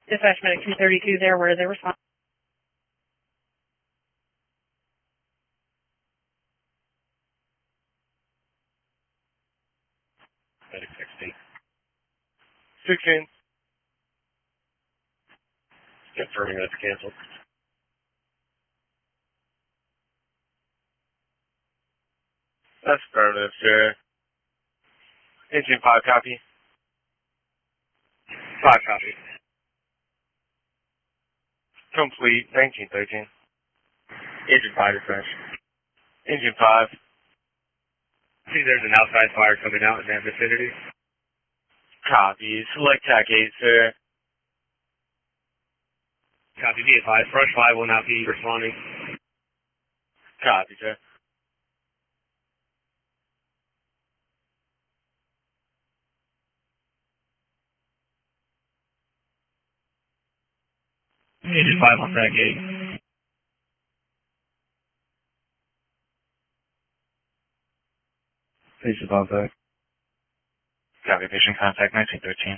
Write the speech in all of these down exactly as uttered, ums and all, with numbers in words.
Dispatch medic two thirty-two there, where is their response? Medic sixteen. sixteen. Confirming that's canceled. That's affirmative, sir. Engine five, copy. Five copy. Complete, nineteen thirteen. Engine five refresh. Engine five. See there's an outside fire coming out in that vicinity. Copy. Select T A C eight, sir. Copy, be advised. Brush five will not be responding. Copy, sir. Engine five on that gate. Patient contact. Copy, patient contact nineteen thirteen.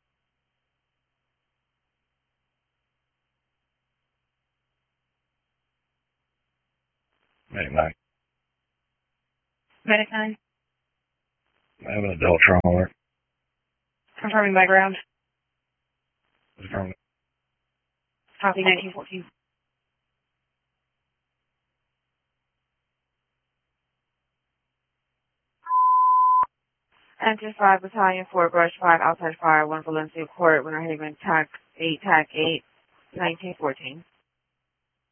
Medic nine. Medic nine, I have an adult trauma alert. confirming by ground. Confirm. Copy nineteen fourteen. Engine five, Battalion four, Brush five, outside fire, one Valencia Court, Winter Haven, T A C eight, T A C eight, nineteen fourteen.